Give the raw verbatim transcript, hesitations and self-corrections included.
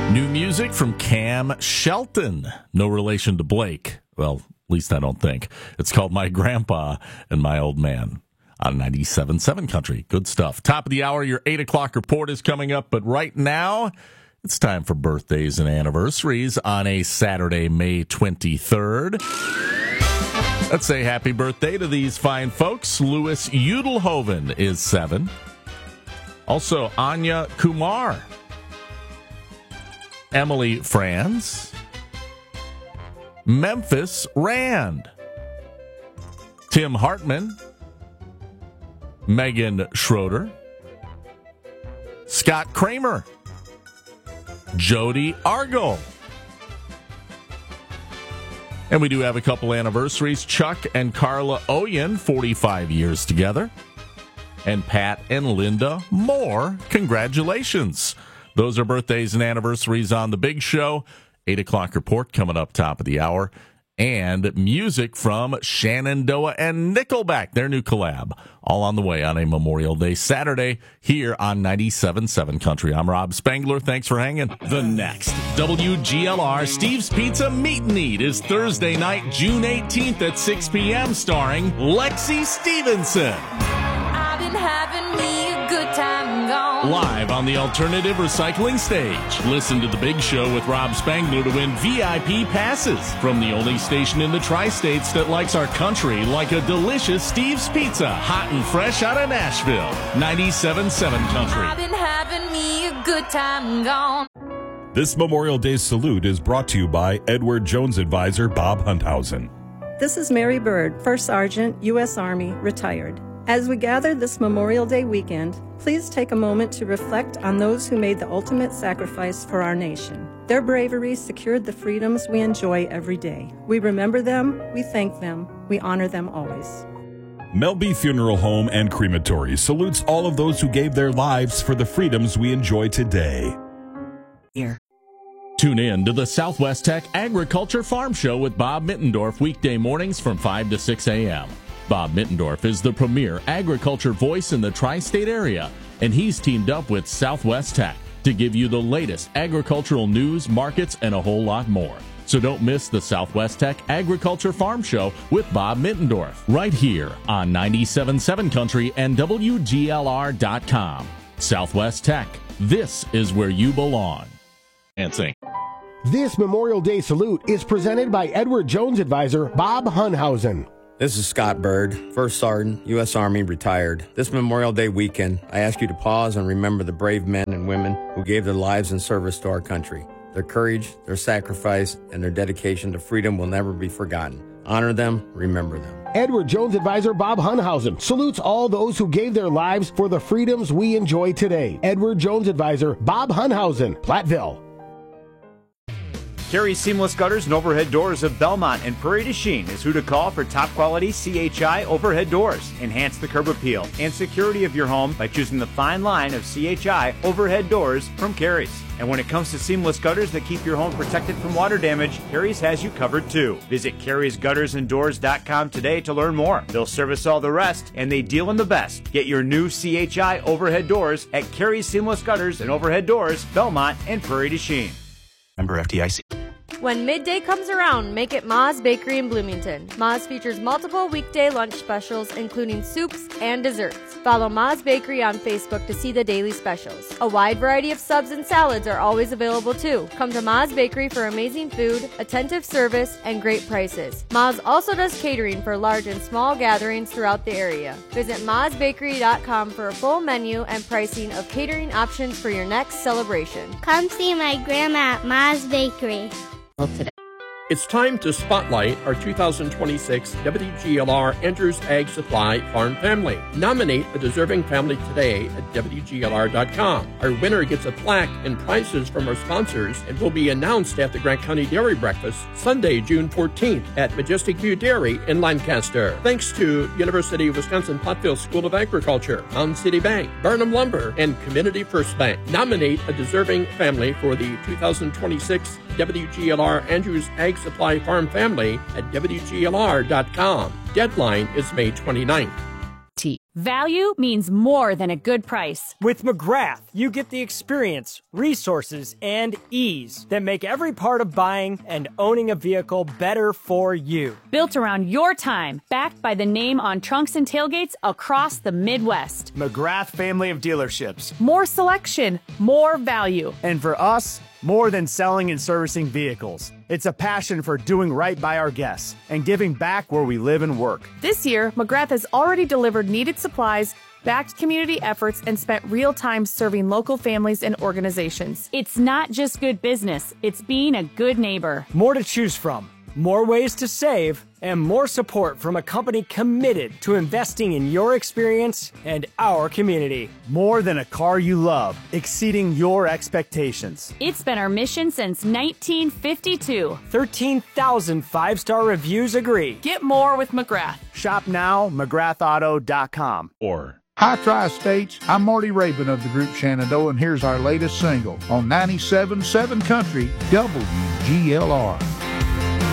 New music from Cam Shelton. No relation to Blake. Well, at least I don't think. It's called My Grandpa and My Old Man on ninety-seven point seven Country. Good stuff. Top of the hour, your eight o'clock report is coming up. But right now, it's time for birthdays and anniversaries on a Saturday, May twenty-third. Let's say happy birthday to these fine folks. Louis Udelhoven is seven. Also, Anya Kumar. Emily Franz, Memphis Rand, Tim Hartman, Megan Schroeder, Scott Kramer, Jody Argo. And we do have a couple anniversaries. Chuck and Carla Oyen, forty-five years together. And Pat and Linda Moore, congratulations. Those are birthdays and anniversaries on the big show. eight o'clock report coming up top of the hour. And music from Shenandoah and Nickelback, their new collab. All on the way on a Memorial Day Saturday here on ninety-seven point seven Country. I'm Rob Spangler. Thanks for hanging. The next W G L R Steve's Pizza Meet and Eat is Thursday night, June eighteenth at six p.m. starring Lexi Stevenson. I've been having me a good time gone. Live on the Alternative Recycling Stage. Listen to The Big Show with Rob Spangler to win V I P passes from the only station in the tri-states that likes our country like a delicious Steve's Pizza, hot and fresh out of Nashville. ninety-seven point seven Country. I've been having me a good time gone. This Memorial Day salute is brought to you by Edward Jones advisor Bob Hunthausen. This is Mary Bird, First Sergeant, U S Army, retired. As we gather this Memorial Day weekend, please take a moment to reflect on those who made the ultimate sacrifice for our nation. Their bravery secured the freedoms we enjoy every day. We remember them, we thank them, we honor them always. Melby Funeral Home and Crematory salutes all of those who gave their lives for the freedoms we enjoy today. Here. Tune in to the Southwest Tech Agriculture Farm Show with Bob Mittendorf weekday mornings from five to six a.m. Bob Mittendorf is the premier agriculture voice in the tri-state area, and he's teamed up with Southwest Tech to give you the latest agricultural news, markets, and a whole lot more. So don't miss the Southwest Tech Agriculture Farm Show with Bob Mittendorf right here on ninety-seven point seven Country and W G L R dot com. Southwest Tech, this is where you belong. And sing. This Memorial Day salute is presented by Edward Jones advisor Bob Hunthausen. This is Scott Bird, First Sergeant, U S Army, retired. This Memorial Day weekend, I ask you to pause and remember the brave men and women who gave their lives in service to our country. Their courage, their sacrifice, and their dedication to freedom will never be forgotten. Honor them, remember them. Edward Jones advisor Bob Hunthausen salutes all those who gave their lives for the freedoms we enjoy today. Edward Jones advisor Bob Hunthausen, Platteville. Carrie's Seamless Gutters and Overhead Doors of Belmont and Prairie du Chien is who to call for top quality C H I overhead doors. Enhance the curb appeal and security of your home by choosing the fine line of C H I overhead doors from Carrie's. And when it comes to seamless gutters that keep your home protected from water damage, Carrie's has you covered too. Visit Carrie's Gutters and Doors dot com today to learn more. They'll service all the rest, and they deal in the best. Get your new C H I overhead doors at Carrie's Seamless Gutters and Overhead Doors, Belmont and Prairie du Chien. Member F D I C. When midday comes around, make it Ma's Bakery in Bloomington. Ma's features multiple weekday lunch specials, including soups and desserts. Follow Ma's Bakery on Facebook to see the daily specials. A wide variety of subs and salads are always available too. Come to Ma's Bakery for amazing food, attentive service, and great prices. Ma's also does catering for large and small gatherings throughout the area. Visit Ma's Bakery dot com for a full menu and pricing of catering options for your next celebration. Come see my grandma at Ma's Bakery. Today. It's time to spotlight our two thousand twenty-six W G L R Andrews Ag Supply Farm Family. Nominate a deserving family today at W G L R dot com. Our winner gets a plaque and prizes from our sponsors and will be announced at the Grant County Dairy Breakfast Sunday, June fourteenth at Majestic View Dairy in Lancaster. Thanks to University of Wisconsin-Platteville School of Agriculture, Mountain City Bank, Burnham Lumber, and Community First Bank. Nominate a deserving family for the two thousand twenty-six W G L R Andrews Ag Supply Farm Family at W G L R dot com. Deadline is May twenty-ninth. Value means more than a good price. With McGrath, you get the experience, resources, and ease that make every part of buying and owning a vehicle better for you. Built around your time, backed by the name on trunks and tailgates across the Midwest. McGrath family of dealerships. More selection, more value. And for us, more than selling and servicing vehicles. It's a passion for doing right by our guests and giving back where we live and work. This year, McGrath has already delivered needed supplies, backed community efforts, and spent real time serving local families and organizations. It's not just good business, it's being a good neighbor. More to choose from, more ways to save, and more support from a company committed to investing in your experience and our community. More than a car you love, exceeding your expectations. It's been our mission since nineteen fifty-two. thirteen thousand five-star reviews agree. Get more with McGrath. Shop now, McGrath Auto dot com. Or Hi, Tri-States. I'm Marty Raven of the group Shenandoah, and here's our latest single on ninety-seven point seven Country W G L R.